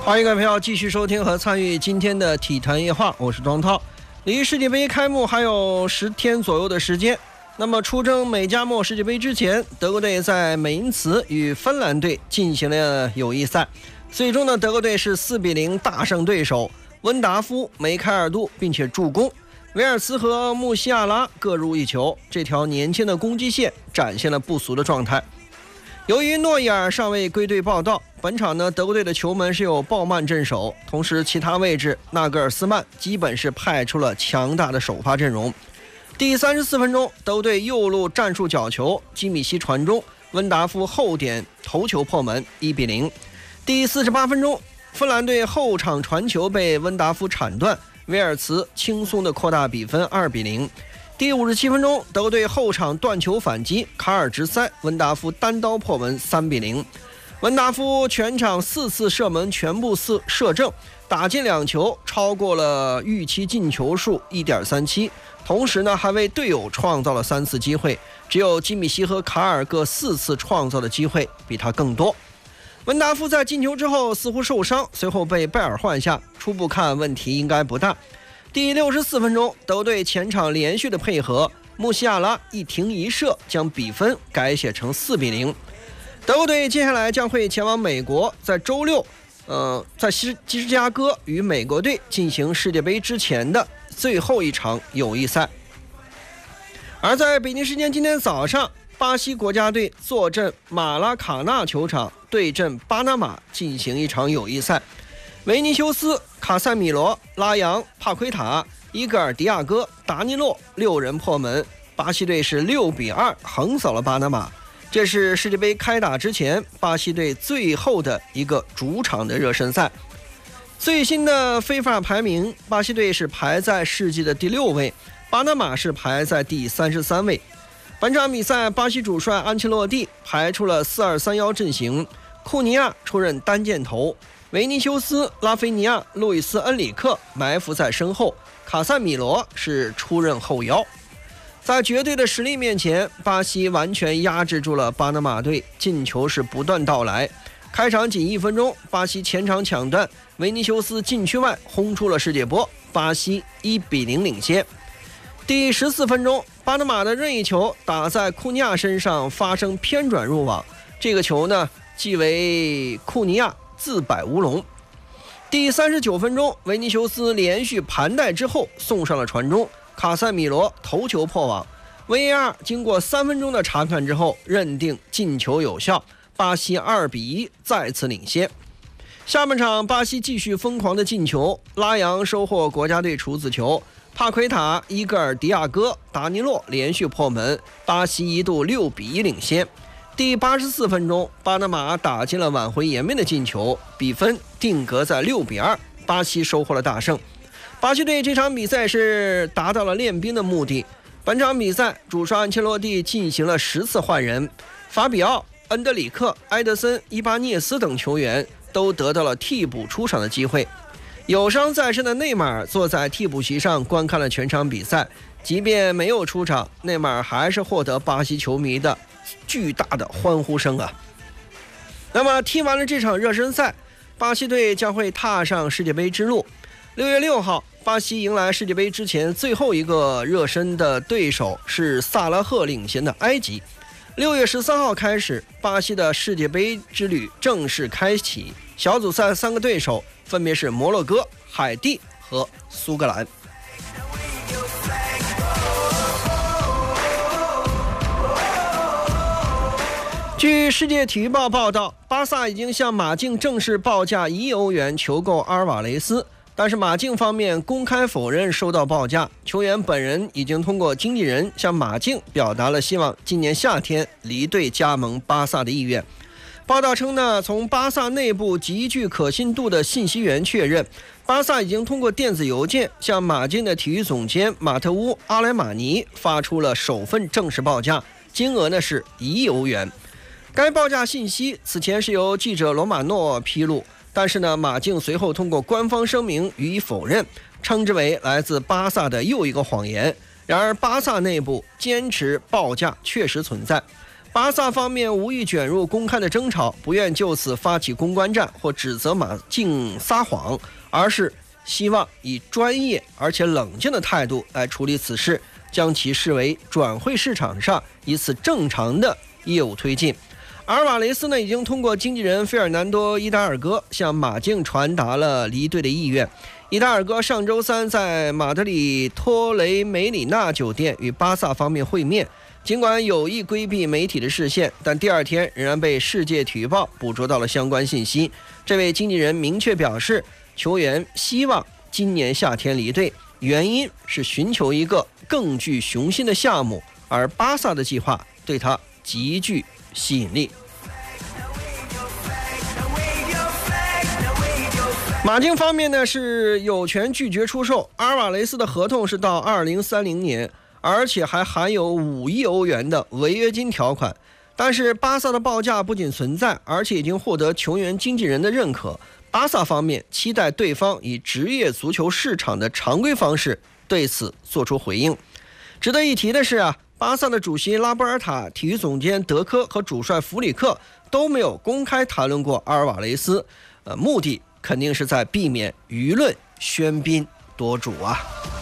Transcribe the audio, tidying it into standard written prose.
欢迎各位朋友继续收听和参与今天的体坛夜话，我是庄涛。离世界杯开幕还有10天左右的时间，那么出征美加墨世界杯之前，德国队在美因茨与芬兰队进行了友谊赛，最终呢，德国队是4-0大胜对手，温达夫、梅开2度，并且助攻。维尔茨和穆西亚拉各入1球，这条年轻的攻击线展现了不俗的状态。由于诺伊尔尚未归队报到，本场呢，德国队的球门是有鲍曼镇守，同时其他位置纳格尔斯曼基本是派出了强大的首发阵容。第34分钟，德国队右路战术角球，基米希传中，温达夫后点头球破门，1-0。第48分钟，芬兰队后场传球被温达夫铲断，维尔茨轻松的扩大比分2-0。第57分钟，德国队后场断球反击，卡尔直塞，温达夫单刀破门3-0。温达夫全场4次射门全部射正，打进2球，超过了预期进球数 1.37， 同时呢还为队友创造了3次机会，只有基米希和卡尔各4次创造的机会比他更多。温达夫在进球之后似乎受伤，随后被贝尔换下，初步看问题应该不大。第64分钟，德国队前场连续的配合，穆西亚拉一停一射，将比分改写成4-0。德国队接下来将会前往美国，在周六，在芝加哥与美国队进行世界杯之前的最后一场友谊赛。而在北京时间今天早上，巴西国家队坐镇马拉卡纳球场对阵巴拿马进行一场友谊赛。维尼修斯、卡塞米罗、拉扬、帕奎塔、伊戈尔迪亚哥、达尼洛6人破门，巴西队是6-2横扫了巴拿马。这是世界杯开打之前巴西队最后的一个主场的热身赛。最新的非法排名，巴西队是排在世界的第6位，巴拿马是排在第33位。本场比赛，巴西主帅安切洛蒂排出了4-2-3-1阵型，库尼亚出任单箭头，维尼修斯、拉菲尼亚、路易斯·恩里克埋伏在身后，卡塞米罗是出任后腰。在绝对的实力面前，巴西完全压制住了巴拿马队，进球是不断到来。开场仅1分钟，巴西前场抢断，维尼修斯禁区外轰出了世界波，巴西1-0领先。第14分钟，巴拿马的任意球打在库尼亚身上，发生偏转入网，这个球呢即为库尼亚自摆乌龙。第39分钟，维尼修斯连续盘带之后送上了传中，卡塞米罗头球破网。VAR 经过3分钟的查看之后，认定进球有效，巴西2-1再次领先。下半场，巴西继续疯狂的进球，拉扬收获国家队处子球，帕奎塔、伊戈尔迪亚哥、达尼洛连续破门，巴西一度6-1领先。第84分钟，巴拿马打进了挽回颜面的进球，比分定格在6-2，巴西收获了大胜。巴西队这场比赛是达到了练兵的目的。本场比赛，主帅安切洛蒂进行了10次换人，法比奥、恩德里克、埃德森、伊巴涅斯等球员都得到了替补出场的机会。有伤在身的内马尔坐在替补席上观看了全场比赛，即便没有出场，内马尔还是获得巴西球迷的巨大的欢呼声啊！那么踢完了这场热身赛，巴西队将会踏上世界杯之路。6月6号，巴西迎来世界杯之前最后一个热身的对手是萨拉赫领衔的埃及。6月13号开始，巴西的世界杯之旅正式开启。小组赛3个对手分别是摩洛哥、海地和苏格兰。据世界体育报报道，巴萨已经向马竞正式报价1亿欧元求购阿尔瓦雷斯，但是马竞方面公开否认收到报价，球员本人已经通过经纪人向马竞表达了希望今年夏天离队加盟巴萨的意愿。报道称呢，从巴萨内部极具可信度的信息源确认，巴萨已经通过电子邮件向马竞的体育总监马特乌·阿莱马尼发出了首份正式报价，金额呢是1亿欧元。该报价信息此前是由记者罗马诺披露，但是呢，马竞随后通过官方声明予以否认，称之为来自巴萨的又一个谎言。然而巴萨内部坚持报价确实存在。 巴萨方面无意卷入公开的争吵，不愿就此发起公关战或指责马竞撒谎，而是希望以专业而且冷静的态度来处理此事，将其视为转会市场上一次正常的业务推进。阿尔瓦雷斯呢，已经通过经纪人费尔南多·伊达尔戈向马竞传达了离队的意愿。伊达尔戈上周三在马德里托雷梅里纳酒店与巴萨方面会面，尽管有意规避媒体的视线，但第二天仍然被世界体育报捕捉到了相关信息。这位经纪人明确表示，球员希望今年夏天离队，原因是寻求一个更具雄心的项目，而巴萨的计划对他极具吸引力。马竞方面呢，是有权拒绝出售阿尔瓦雷斯的合同是到2030年，而且还含有5亿欧元的违约金条款。但是巴萨的报价不仅存在，而且已经获得球员经纪人的认可。巴萨方面期待对方以职业足球市场的常规方式对此做出回应。值得一提的是巴萨的主席拉波尔塔、体育总监德科和主帅弗里克都没有公开谈论过阿尔瓦雷斯，目的肯定是在避免舆论喧宾夺主啊。